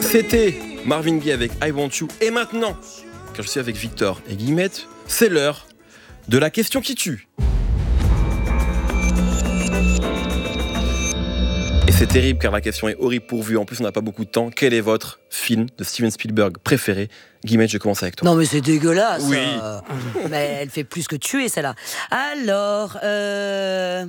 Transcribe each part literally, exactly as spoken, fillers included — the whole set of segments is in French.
C'était Marvin Gaye avec I Want You. Et maintenant, quand je suis avec Victor et Guillemette, c'est l'heure de la question qui tue. Et c'est terrible car la question est horrible pourvue. En plus, on n'a pas beaucoup de temps. Quel est votre film de Steven Spielberg préféré? Guillemette, je commence avec toi. Non mais c'est dégueulasse. Oui. Euh, mais elle fait plus que tuer celle-là. Alors, euh...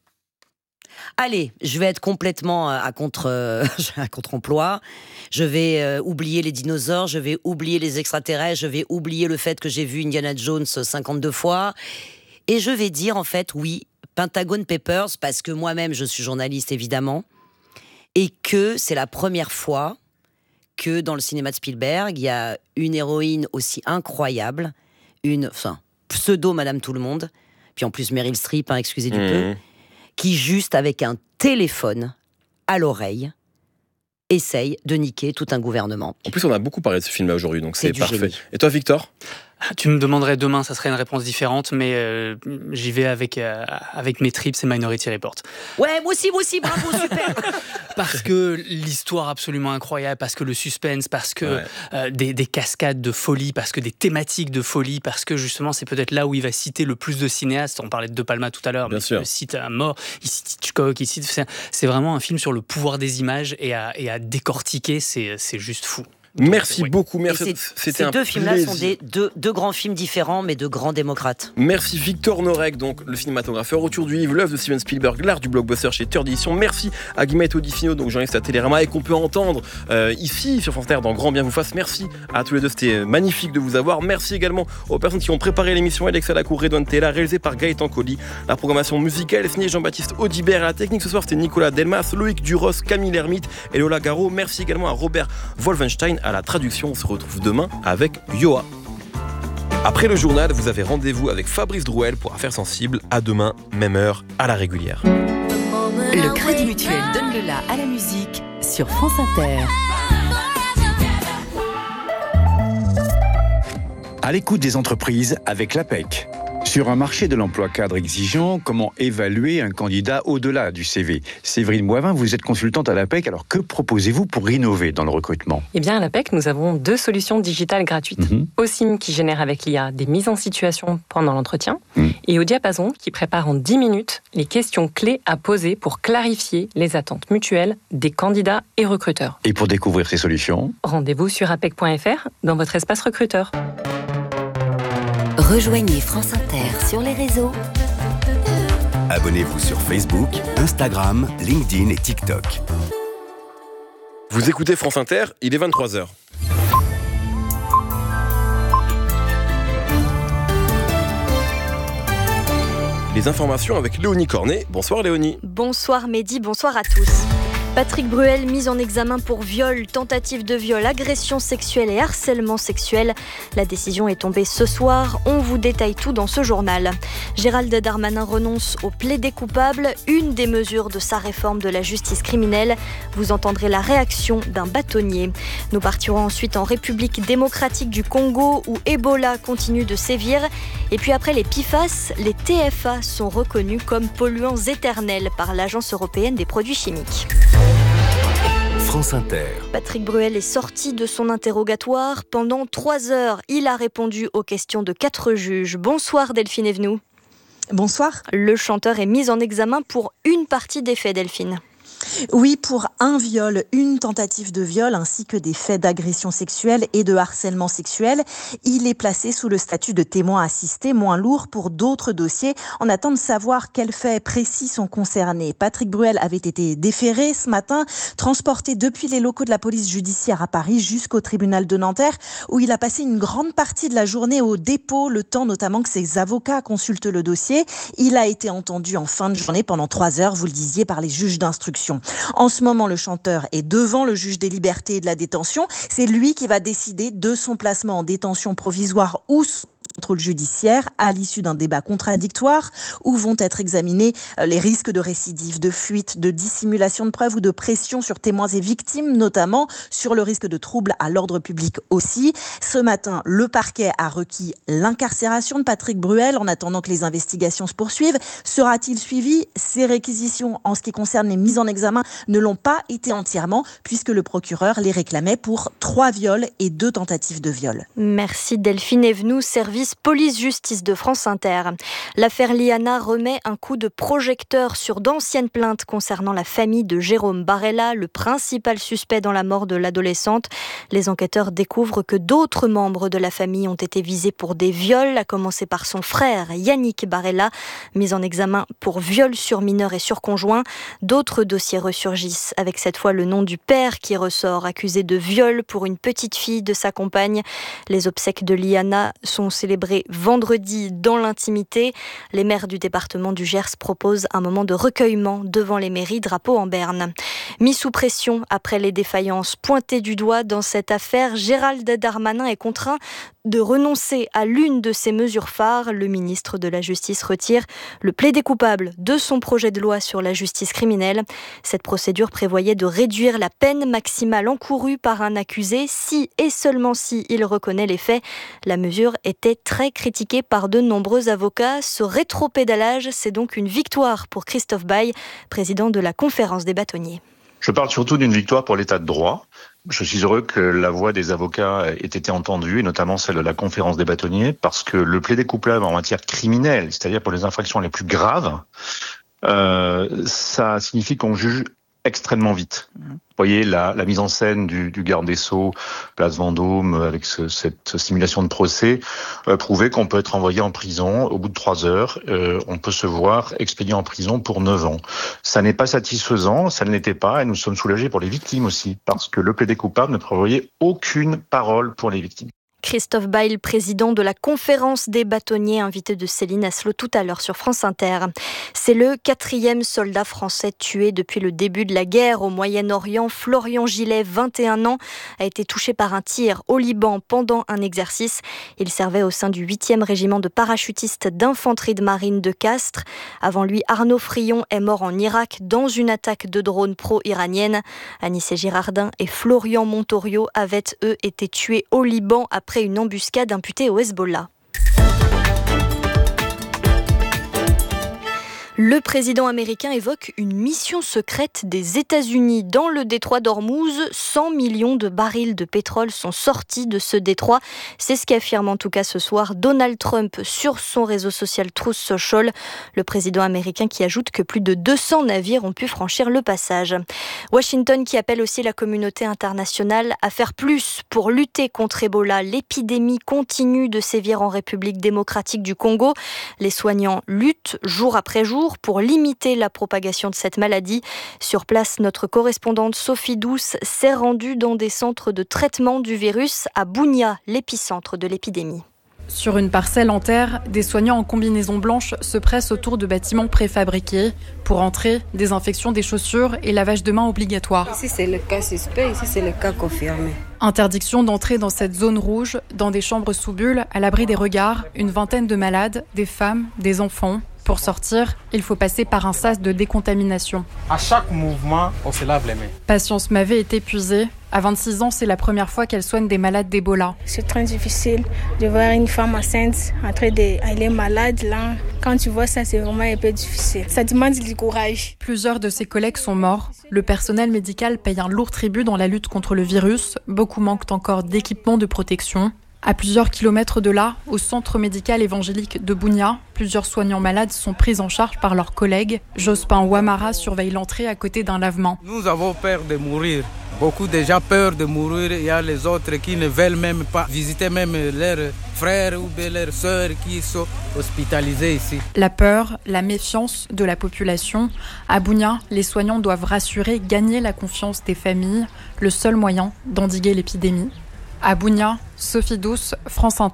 allez, je vais être complètement à contre, euh, à contre-emploi. Je vais euh, oublier les dinosaures, je vais oublier les extraterrestres, je vais oublier le fait que j'ai vu Indiana Jones cinquante-deux fois. Et je vais dire en fait, oui, Pentagon Papers, parce que moi-même je suis journaliste évidemment, et que c'est la première fois que dans le cinéma de Spielberg, il y a une héroïne aussi incroyable, une, enfin, pseudo Madame Tout-le-Monde, puis en plus Meryl Streep, hein, excusez du Mmh. peu, qui juste avec un téléphone à l'oreille essaye de niquer tout un gouvernement. En plus, on a beaucoup parlé de ce film-là aujourd'hui, donc c'est, C'est du parfait. génie. Et toi, Victor? Tu me demanderais demain, ça serait une réponse différente, mais euh, j'y vais avec, euh, avec mes tripes et Minority Report. Ouais, moi aussi, moi aussi, bravo, super. Parce que l'histoire absolument incroyable, parce que le suspense, parce que Ouais. euh, des, des cascades de folie, parce que des thématiques de folie, parce que justement c'est peut-être là où il va citer le plus de cinéastes. On parlait de De Palma tout à l'heure, Bien mais sûr. il le cite à mort, il cite Hitchcock, il cite, c'est, c'est vraiment un film sur le pouvoir des images et à, et à décortiquer, c'est, c'est juste fou. Donc, Merci oui. beaucoup, Et merci. ces, C'était ces un deux films-là plaisir. sont des, deux, deux grands films différents, mais de grands démocrates. Merci Victor Norek, donc le cinématographeur autour du livre, l'œuvre de Steven Spielberg, l'art du blockbuster chez Third Edition. Merci à Guillemette Odifino, donc journaliste à Télérama et qu'on peut entendre euh, ici sur France Inter dans Grand Bien vous fasse. Merci à tous les deux, c'était magnifique de vous avoir. Merci également aux personnes qui ont préparé l'émission. Alexa Lacour, Redouane Tella, réalisée par Gaëtan Colli. La programmation musicale est signée Jean-Baptiste Audibert. À la technique ce soir, c'était Nicolas Delmas, Loïc Duros, Camille Lermite et Lola Garo. Merci également à Robert Wolfenstein à la traduction. On se retrouve demain avec Yoa. Après le journal, vous avez rendez-vous avec Fabrice Drouel pour Affaires sensibles. À demain, même heure, à la régulière. Le Crédit Mutuel donne le la à la musique sur France Inter. À l'écoute des entreprises avec l'A P E C. Sur un marché de l'emploi cadre exigeant, comment évaluer un candidat au-delà du C V? Séverine Boivin, vous êtes consultante à l'A P E C, alors que proposez-vous pour innover dans le recrutement? Eh bien, à l'A P E C, nous avons deux solutions digitales gratuites. Mm-hmm. Osim, qui génère avec l'I A des mises en situation pendant l'entretien, Mm. et au Diapason, qui prépare en dix minutes les questions clés à poser pour clarifier les attentes mutuelles des candidats et recruteurs. Et pour découvrir ces solutions, Rendez-vous sur apec point f r dans votre espace recruteur. Rejoignez France Inter sur les réseaux. Abonnez-vous sur Facebook, Instagram, LinkedIn et TikTok. Vous écoutez France Inter, il est vingt-trois heures. Les informations avec Léonie Cornet. Bonsoir Léonie. Bonsoir Mehdi, bonsoir à tous. Patrick Bruel mis en examen pour viol, tentative de viol, agression sexuelle et harcèlement sexuel. La décision est tombée ce soir. On vous détaille tout dans ce journal. Gérald Darmanin renonce au plaidé coupable, une des mesures de sa réforme de la justice criminelle. Vous entendrez la réaction d'un bâtonnier. Nous partirons ensuite en République démocratique du Congo où Ebola continue de sévir. Et puis après les P F A S, les T F A sont reconnus comme polluants éternels par l'Agence européenne des produits chimiques. France Inter. Patrick Bruel est sorti de son interrogatoire. Pendant trois heures, il a répondu aux questions de quatre juges. Bonsoir Delphine Evenou. Bonsoir. Le chanteur est mis en examen pour une partie des faits, Delphine. Oui, pour un viol, une tentative de viol ainsi que des faits d'agression sexuelle et de harcèlement sexuel. Il est placé sous le statut de témoin assisté, moins lourd pour d'autres dossiers. On attend de savoir quels faits précis sont concernés. Patrick Bruel avait été déféré ce matin, transporté depuis les locaux de la police judiciaire à Paris jusqu'au tribunal de Nanterre où il a passé une grande partie de la journée au dépôt, le temps notamment que ses avocats consultent le dossier. Il a été entendu en fin de journée pendant trois heures, vous le disiez, par les juges d'instruction. En ce moment, le chanteur est devant le juge des libertés et de la détention. C'est lui qui va décider de son placement en détention provisoire ou contrôle judiciaire à l'issue d'un débat contradictoire où vont être examinés les risques de récidive, de fuite, de dissimulation de preuves ou de pression sur témoins et victimes, notamment sur le risque de troubles à l'ordre public aussi. Ce matin, le parquet a requis l'incarcération de Patrick Bruel en attendant que les investigations se poursuivent. Sera-t-il suivi ? Ces réquisitions en ce qui concerne les mises en examen ne l'ont pas été entièrement puisque le procureur les réclamait pour trois viols et deux tentatives de viol. Merci Delphine Evenou, service police-justice de France Inter. L'affaire Liana remet un coup de projecteur sur d'anciennes plaintes concernant la famille de Jérôme Barella, le principal suspect dans la mort de l'adolescente. Les enquêteurs découvrent que d'autres membres de la famille ont été visés pour des viols, à commencer par son frère Yannick Barella, mis en examen pour viol sur mineur et sur conjoint. D'autres dossiers ressurgissent, avec cette fois le nom du père qui ressort, accusé de viol pour une petite fille de sa compagne. Les obsèques de Liana sont célébrées vendredi dans l'intimité. Les maires du département du Gers proposent un moment de recueillement devant les mairies, drapeau en berne. Mis sous pression après les défaillances pointées du doigt dans cette affaire, Gérald Darmanin est contraint de renoncer à l'une de ses mesures phares. Le ministre de la Justice retire le plaidé coupable de son projet de loi sur la justice criminelle. Cette procédure prévoyait de réduire la peine maximale encourue par un accusé si et seulement si il reconnaît les faits. La mesure était très critiquée par de nombreux avocats. Ce rétropédalage, c'est donc une victoire pour Christophe Bail, président de la Conférence des bâtonniers. Je parle surtout d'une victoire pour l'état de droit. Je suis heureux que la voix des avocats ait été entendue, et notamment celle de la Conférence des bâtonniers, parce que le plaidé coupable en matière criminelle, c'est-à-dire pour les infractions les plus graves, euh, ça signifie qu'on juge extrêmement vite. Vous voyez, la, la mise en scène du, du garde des Sceaux, place Vendôme, avec ce, cette simulation de procès, euh, prouvait qu'on peut être envoyé en prison au bout de trois heures. Euh, on peut se voir expédié en prison pour neuf ans. Ça n'est pas satisfaisant, ça ne l'était pas, et nous sommes soulagés pour les victimes aussi, parce que le plaidé coupable ne prévoyait aucune parole pour les victimes. Christophe Bail, président de la Conférence des bâtonniers, invité de Céline Asselot tout à l'heure sur France Inter. C'est le quatrième soldat français tué depuis le début de la guerre au Moyen-Orient. Florian Gillet, vingt et un ans, a été touché par un tir au Liban pendant un exercice. Il servait au sein du huitième régiment de parachutistes d'infanterie de marine de Castres. Avant lui, Arnaud Frion est mort en Irak dans une attaque de drone pro-iranienne. Anissé Girardin et Florian Montorio avaient, eux, été tués au Liban après après une embuscade imputée au Hezbollah. Le président américain évoque une mission secrète des États-Unis dans le détroit d'Ormuz. cent millions de barils de pétrole sont sortis de ce détroit. C'est ce qu'affirme en tout cas ce soir Donald Trump sur son réseau social Truth Social. Le président américain qui ajoute que plus de deux cents navires ont pu franchir le passage. Washington qui appelle aussi la communauté internationale à faire plus pour lutter contre Ebola. L'épidémie continue de sévir en République démocratique du Congo. Les soignants luttent jour après jour pour limiter la propagation de cette maladie. Sur place, notre correspondante Sophie Douce s'est rendue dans des centres de traitement du virus à Bunia, l'épicentre de l'épidémie. Sur une parcelle en terre, des soignants en combinaison blanche se pressent autour de bâtiments préfabriqués. Pour entrer, désinfection des chaussures et lavage de mains obligatoire. Ici, c'est le cas suspect, ici, c'est le cas confirmé. Interdiction d'entrer dans cette zone rouge, dans des chambres sous bulles, à l'abri des regards, une vingtaine de malades, des femmes, des enfants. Pour sortir, il faut passer par un sas de décontamination. À chaque mouvement, on se lave les mains. Patience Mavé est épuisée. À vingt-six ans, c'est la première fois qu'elle soigne des malades d'Ebola. C'est très difficile de voir une femme enceinte en train de... Elle est malade, là. Quand tu vois ça, c'est vraiment un peu difficile. Ça demande du courage. Plusieurs de ses collègues sont morts. Le personnel médical paye un lourd tribut dans la lutte contre le virus. Beaucoup manquent encore d'équipements de protection. À plusieurs kilomètres de là, au centre médical évangélique de Bunia, plusieurs soignants malades sont pris en charge par leurs collègues. Jospin Ouamara surveille l'entrée à côté d'un lavement. Nous avons peur de mourir. Beaucoup de gens peur de mourir. Il y a les autres qui ne veulent même pas visiter même leurs frères ou leurs sœurs qui sont hospitalisés ici. La peur, la méfiance de la population. À Bunia, les soignants doivent rassurer, gagner la confiance des familles, le seul moyen d'endiguer l'épidémie. À Bunia, Sophie Douce, France Inter.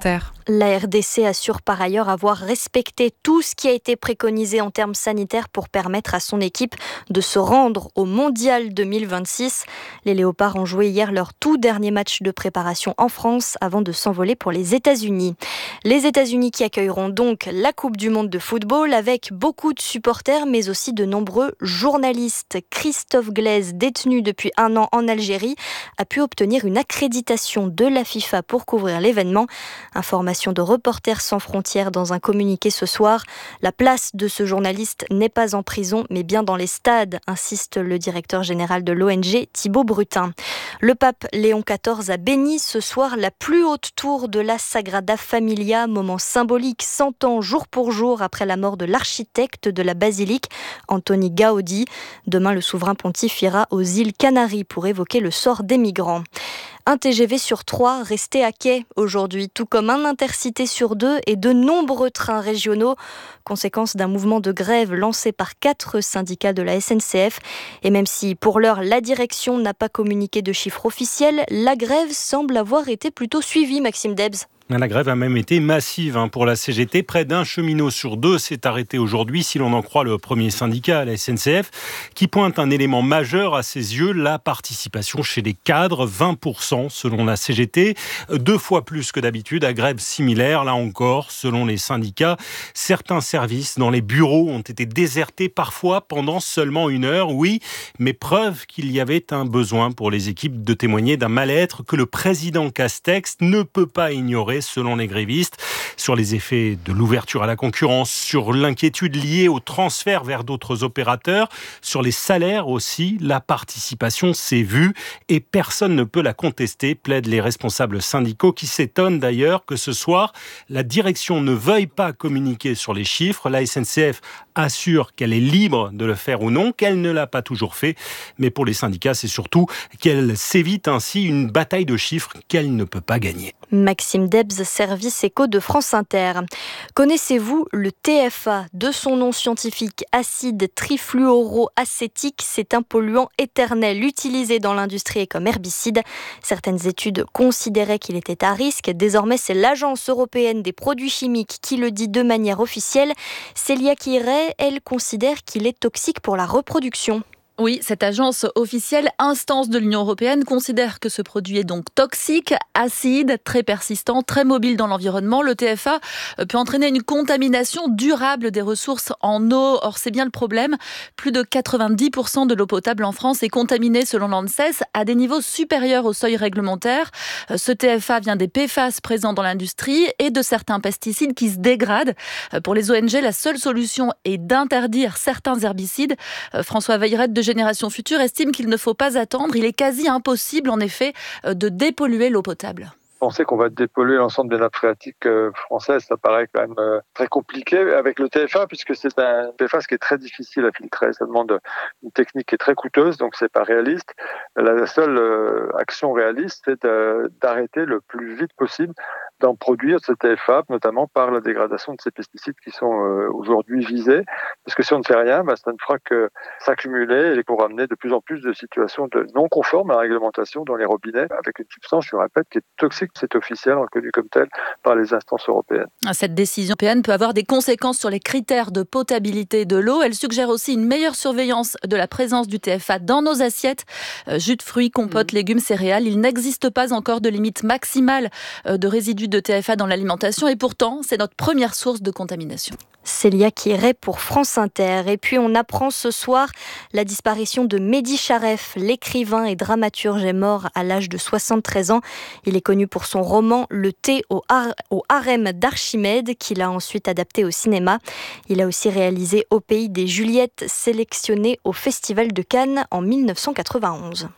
La R D C assure par ailleurs avoir respecté tout ce qui a été préconisé en termes sanitaires pour permettre à son équipe de se rendre au Mondial deux mille vingt-six. Les Léopards ont joué hier leur tout dernier match de préparation en France avant de s'envoler pour les États-Unis. Les États-Unis qui accueilleront donc la Coupe du Monde de football avec beaucoup de supporters mais aussi de nombreux journalistes. Christophe Glaise, détenu depuis un an en Algérie, a pu obtenir une accréditation de la FIFA pour couvrir l'événement. Information de Reporters sans frontières dans un communiqué ce soir. La place de ce journaliste n'est pas en prison, mais bien dans les stades, insiste le directeur général de l'O N G, Thibaut Brutin. Le pape Léon quatorze a béni ce soir la plus haute tour de la Sagrada Familia, moment symbolique cent ans jour pour jour après la mort de l'architecte de la basilique, Antoni Gaudi. Demain, le souverain pontife ira aux îles Canaries pour évoquer le sort des migrants. Un T G V sur trois resté à quai aujourd'hui, tout comme un intercité sur deux et de nombreux trains régionaux, conséquence d'un mouvement de grève lancé par quatre syndicats de la S N C F. Et même si pour l'heure la direction n'a pas communiqué de chiffres officiels, la grève semble avoir été plutôt suivie, Maxime Debs. La grève a même été massive pour la C G T. Près d'un cheminot sur deux s'est arrêté aujourd'hui, si l'on en croit le premier syndicat, la S N C F, qui pointe un élément majeur à ses yeux, la participation chez les cadres, vingt pour cent selon la C G T, deux fois plus que d'habitude, à grève similaire. Là encore, selon les syndicats, certains services dans les bureaux ont été désertés parfois pendant seulement une heure. Oui, mais preuve qu'il y avait un besoin pour les équipes de témoigner d'un mal-être que le président Castex ne peut pas ignorer, selon les grévistes, sur les effets de l'ouverture à la concurrence, sur l'inquiétude liée au transfert vers d'autres opérateurs, sur les salaires aussi. La participation s'est vue et personne ne peut la contester, plaident les responsables syndicaux qui s'étonnent d'ailleurs que ce soir, la direction ne veuille pas communiquer sur les chiffres. La S N C F assure qu'elle est libre de le faire ou non, qu'elle ne l'a pas toujours fait. Mais pour les syndicats, c'est surtout qu'elle s'évite ainsi une bataille de chiffres qu'elle ne peut pas gagner. Maxime Debs, service éco de France Inter. Connaissez-vous le T F A? De son nom scientifique, acide trifluoroacétique, c'est un polluant éternel utilisé dans l'industrie et comme herbicide. Certaines études considéraient qu'il était à risque. Désormais, c'est l'Agence européenne des produits chimiques qui le dit de manière officielle. Célia Kiray, elle considère qu'il est toxique pour la reproduction. Oui, cette agence officielle, instance de l'Union européenne, considère que ce produit est donc toxique, acide, très persistant, très mobile dans l'environnement. Le T F A peut entraîner une contamination durable des ressources en eau. Or, c'est bien le problème. Plus de quatre-vingt-dix pour cent de l'eau potable en France est contaminée, selon l'ANSES, à des niveaux supérieurs au seuil réglementaire. Ce T F A vient des P F A S présents dans l'industrie et de certains pesticides qui se dégradent. Pour les O N G, la seule solution est d'interdire certains herbicides. François Veillerette de Génération Future estime qu'il ne faut pas attendre. Il est quasi impossible, en effet, de dépolluer l'eau potable. Penser qu'on va dépolluer l'ensemble des nappes phréatiques françaises, ça paraît quand même très compliqué avec le T F A, puisque c'est un P F A S qui est très difficile à filtrer. Ça demande une technique qui est très coûteuse, donc c'est pas réaliste. La seule action réaliste, c'est d'arrêter le plus vite possible d'en produire ce T F A, notamment par la dégradation de ces pesticides qui sont aujourd'hui visés. Parce que si on ne fait rien, bah, ça ne fera que s'accumuler et pour amener de plus en plus de situations de non conformes à la réglementation dans les robinets, avec une substance, je le répète, qui est toxique. C'est officiel, reconnu comme tel par les instances européennes. Cette décision européenne peut avoir des conséquences sur les critères de potabilité de l'eau. Elle suggère aussi une meilleure surveillance de la présence du T F A dans nos assiettes. Jus de fruits, compotes, légumes, céréales. Il n'existe pas encore de limite maximale de résidus de T F A dans l'alimentation et pourtant, c'est notre première source de contamination. Célia Kiray pour France Inter. Et puis on apprend ce soir la disparition de Mehdi Charef, l'écrivain et dramaturge est mort à l'âge de soixante-treize ans. Il est connu pour son roman Le thé au, har- au harem d'Archimède, qu'il a ensuite adapté au cinéma. Il a aussi réalisé Au pays des Juliettes, sélectionné au Festival de Cannes en dix-neuf cent quatre-vingt-onze.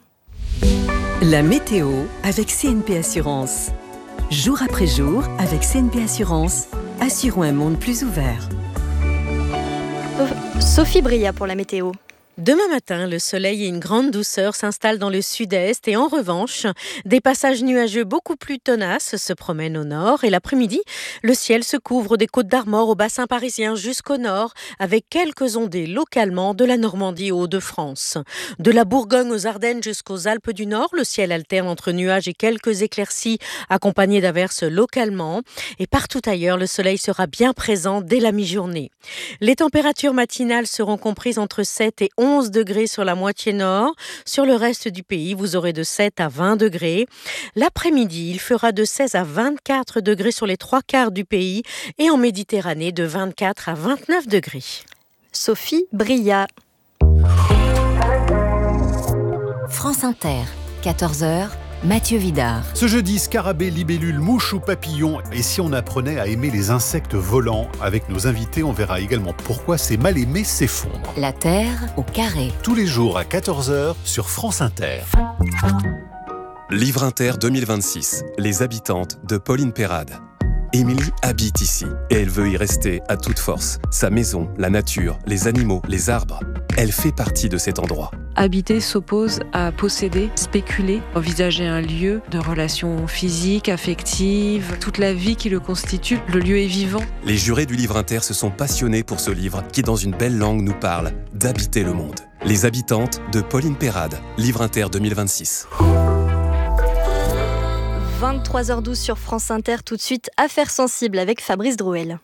La météo avec C N P Assurance. Jour après jour, avec C N P Assurance, assurons un monde plus ouvert. Sophie Bria pour la météo. Demain matin, le soleil et une grande douceur s'installent dans le sud-est et en revanche, des passages nuageux beaucoup plus tenaces se promènent au nord et l'après-midi, le ciel se couvre des Côtes d'Armor au bassin parisien jusqu'au nord avec quelques ondées localement de la Normandie aux Hauts-de-France. De la Bourgogne aux Ardennes jusqu'aux Alpes du Nord, le ciel alterne entre nuages et quelques éclaircies accompagnées d'averses localement et partout ailleurs, le soleil sera bien présent dès la mi-journée. Les températures matinales seront comprises entre sept et onze degrés sur la moitié nord. Sur le reste du pays, vous aurez de sept à vingt degrés. L'après-midi, il fera de seize à vingt-quatre degrés sur les trois quarts du pays et en Méditerranée de vingt-quatre à vingt-neuf degrés. Sophie Brillat. France Inter, quatorze heures. Mathieu Vidard. Ce jeudi, scarabée, libellule, mouche ou papillon. Et si on apprenait à aimer les insectes volants? Avec nos invités, on verra également pourquoi ces mal-aimés s'effondrent. La Terre au carré. Tous les jours à quatorze heures sur France Inter. Livre Inter deux mille vingt-six. Les habitantes de Pauline Perrade. Émilie habite ici et elle veut y rester à toute force. Sa maison, la nature, les animaux, les arbres. Elle fait partie de cet endroit. Habiter s'oppose à posséder, spéculer, envisager un lieu de relations physiques, affectives, toute la vie qui le constitue. Le lieu est vivant. Les jurés du Livre Inter se sont passionnés pour ce livre qui, dans une belle langue, nous parle d'habiter le monde. Les habitantes de Pauline Perrade. Livre Inter deux mille vingt-six. vingt-trois heures douze sur France Inter, tout de suite, Affaires sensibles avec Fabrice Drouel.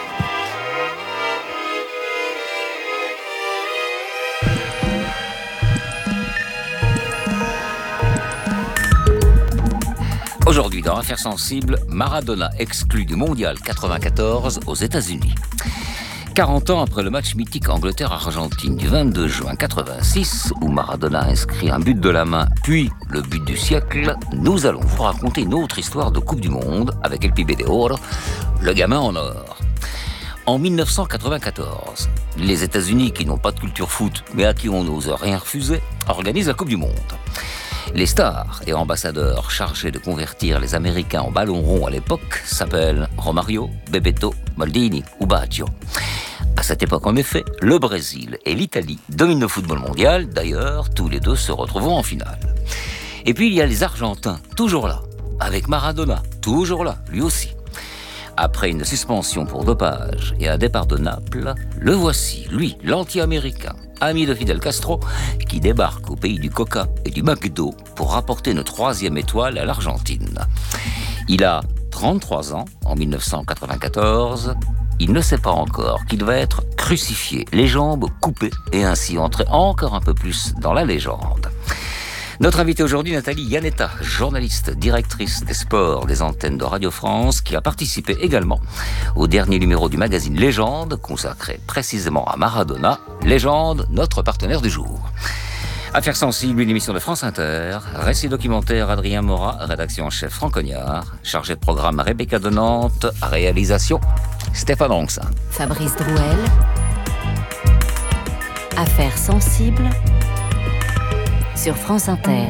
Aujourd'hui, dans Affaires sensibles, Maradona exclu du Mondial quatre-vingt-quatorze aux États-Unis. quarante ans après le match mythique Angleterre-Argentine du vingt-deux juin quatre-vingt-six, où Maradona inscrit un but de la main, puis le but du siècle, nous allons vous raconter une autre histoire de Coupe du Monde avec El Pibe de Oro, le gamin en or. En dix-neuf cent quatre-vingt-quatorze, les États-Unis, qui n'ont pas de culture foot, mais à qui on n'ose rien refuser, organisent la Coupe du Monde. Les stars et ambassadeurs chargés de convertir les Américains en ballon rond à l'époque s'appellent Romario, Bebeto, Maldini ou Baggio. À cette époque, en effet, le Brésil et l'Italie dominent le football mondial. D'ailleurs, tous les deux se retrouveront en finale. Et puis, il y a les Argentins, toujours là, avec Maradona, toujours là, lui aussi. Après une suspension pour dopage et un départ de Naples, le voici, lui, l'anti-américain, ami de Fidel Castro, qui débarque au pays du Coca et du McDo pour rapporter une troisième étoile à l'Argentine. Il a trente-trois ans en dix-neuf cent quatre-vingt-quatorze. Il ne sait pas encore qu'il va être crucifié, les jambes coupées, et ainsi entrer encore un peu plus dans la légende. Notre invitée aujourd'hui, Nathalie Iannetta, journaliste, directrice des sports des antennes de Radio France, qui a participé également au dernier numéro du magazine Légende, consacré précisément à Maradona. Légende, notre partenaire du jour. Affaires sensibles, une émission de France Inter. Récit documentaire, Adrien Morat. Rédaction en chef, Franck Cognard. Chargé de programme, Rebecca de Nantes. Réalisation, Stéphane Ronxin. Fabrice Drouel. Affaires sensibles sur France Inter.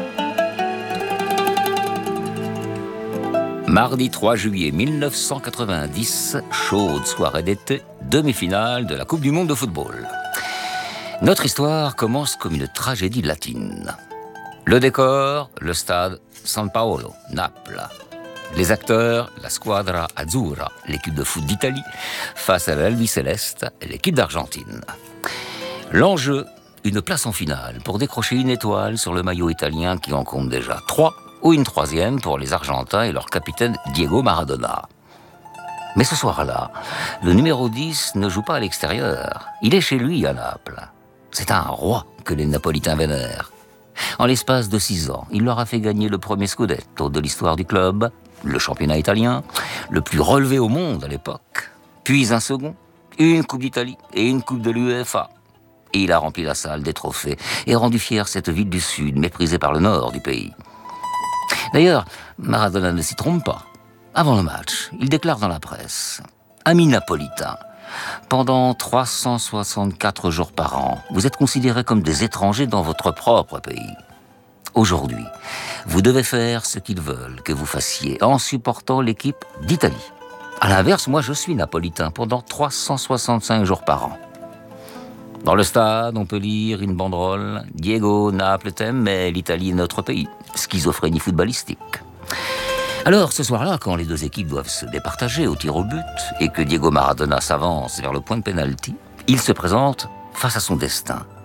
Mardi trois juillet mille neuf cent quatre-vingt-dix, chaude soirée d'été, demi-finale de la Coupe du Monde de football. Notre histoire commence comme une tragédie latine. Le décor, le stade San Paolo, Naples. Les acteurs, la Squadra Azzurra, l'équipe de foot d'Italie, face à l'Albiceleste, l'équipe d'Argentine. L'enjeu, une place en finale pour décrocher une étoile sur le maillot italien qui en compte déjà trois, ou une troisième pour les Argentins et leur capitaine Diego Maradona. Mais ce soir-là, le numéro dix ne joue pas à l'extérieur. Il est chez lui à Naples. C'est un roi que les Napolitains vénèrent. En l'espace de six ans, il leur a fait gagner le premier scudetto de l'histoire du club, le championnat italien, le plus relevé au monde à l'époque. Puis un second, une Coupe d'Italie et une Coupe de l'U E F A. Et il a rempli la salle des trophées et rendu fière cette ville du Sud, méprisée par le nord du pays. D'ailleurs, Maradona ne s'y trompe pas. Avant le match, il déclare dans la presse « Amis napolitains, pendant trois cent soixante-quatre jours par an, vous êtes considérés comme des étrangers dans votre propre pays. Aujourd'hui, vous devez faire ce qu'ils veulent que vous fassiez en supportant l'équipe d'Italie. À l'inverse, moi je suis napolitain pendant trois cent soixante-cinq jours par an. » Dans le stade, on peut lire une banderole « Diego, Naples t'aime, mais l'Italie est notre pays. Schizophrénie footballistique ». Alors, ce soir-là, quand les deux équipes doivent se départager au tir au but et que Diego Maradona s'avance vers le point de pénalty, il se présente face à son destin.